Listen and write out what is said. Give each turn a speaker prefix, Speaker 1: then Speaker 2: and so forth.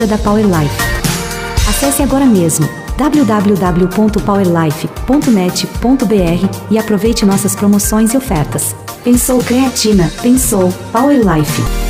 Speaker 1: da Powerlife. Acesse agora mesmo www.powerlife.net.br e aproveite nossas promoções e ofertas. Pensou Creatina, pensou Powerlife.